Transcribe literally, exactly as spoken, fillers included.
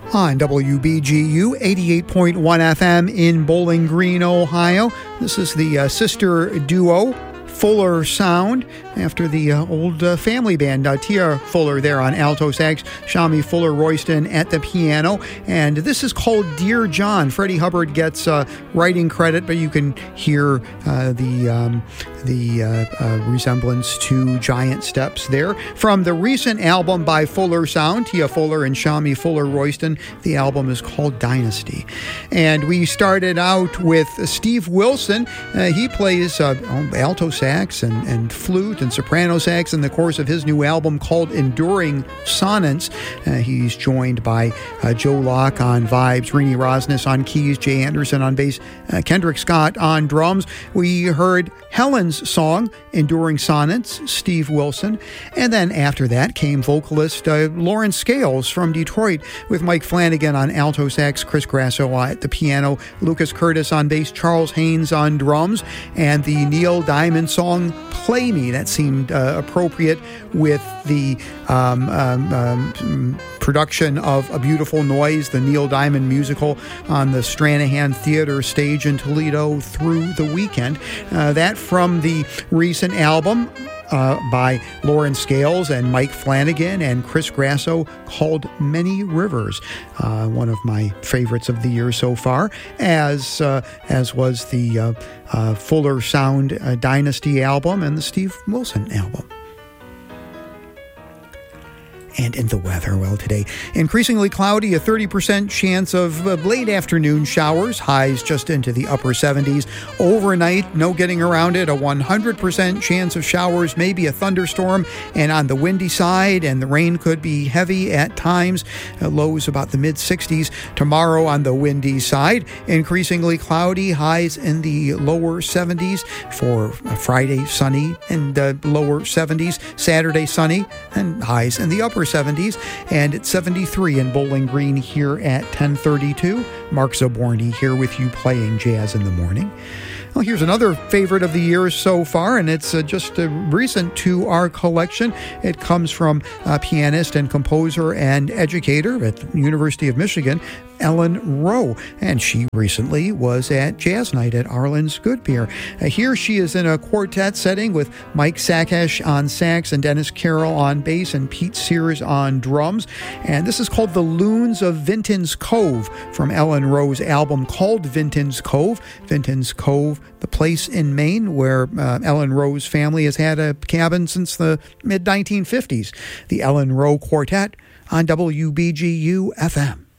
On W B G U eighty-eight point one F M in Bowling Green, Ohio. This is the uh, sister duo Fuller Sound, after the uh, old uh, family band. uh, Tia Fuller there on alto sax, Shami Fuller Royston at the piano, and this is called Dear John. Freddie Hubbard gets uh, writing credit, but you can hear uh, the um, the uh, uh, resemblance to Giant Steps there. From the recent album by Fuller Sound, Tia Fuller and Shami Fuller Royston, the album is called Dynasty. And we started out with Steve Wilson. Uh, he plays uh, alto sax and, and flute and soprano sax in the course of his new album called Enduring Sonnets. Uh, he's joined by uh, Joe Locke on vibes, Rini Rosnes on keys, Jay Anderson on bass, uh, Kendrick Scott on drums. We heard Helen's song, Enduring Sonnets, Steve Wilson. And then after that came vocalist uh, Lauren Scales from Detroit, with Mike Flanagan on alto sax, Chris Grasso at the piano, Lucas Curtis on bass, Charles Haynes on drums, and the Neil Diamond song Play Me. That seemed uh, appropriate with the um, um, um, production of A Beautiful Noise, the Neil Diamond musical on the Stranahan Theater stage in Toledo through the weekend. Uh, that from the recent album Uh, by Lauren Scales and Mike Flanagan and Chris Grasso, called Many Rivers. Uh, one of my favorites of the year so far, as uh, as was the uh, uh, Fuller Sound uh, Dynasty album and the Steve Wilson album. And in the weather, well, today, increasingly cloudy, a thirty percent chance of uh, late afternoon showers, highs just into the upper seventies. Overnight, no getting around it, a one hundred percent chance of showers, maybe a thunderstorm, and on the windy side, and the rain could be heavy at times, uh, lows about the mid sixties. Tomorrow on the windy side, increasingly cloudy, highs in the lower seventies. For Friday, sunny and uh, lower seventies. Saturday, sunny and highs in the upper seventies, and it's seventy-three in Bowling Green here at ten thirty-two. Mark Zaborny here with you playing jazz in the morning. Well, here's another favorite of the year so far, and it's uh, just uh, recent to our collection. It comes from uh, pianist and composer and educator at the University of Michigan, Ellen Rowe, and she recently was at Jazz Night at Arlen's Good Beer. Uh, here she is in a quartet setting with Mike Sakesh on sax and Dennis Carroll on bass and Pete Sears on drums, and this is called The Loons of Vinton's Cove from Ellen Rowe's album called Vinton's Cove. Vinton's Cove, the place in Maine where uh, Ellen Rowe's family has had a cabin since the mid nineteen fifties. The Ellen Rowe Quartet on W B G U F M.